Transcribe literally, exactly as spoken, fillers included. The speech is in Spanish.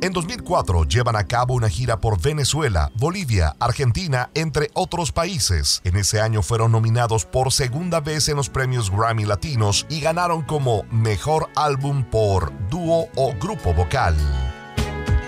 En dos mil cuatro llevan a cabo una gira por Venezuela, Bolivia, Argentina, entre otros países. En ese año fueron nominados por segunda vez en los premios Grammy Latinos y ganaron como Mejor Álbum por Dúo o Grupo Vocal.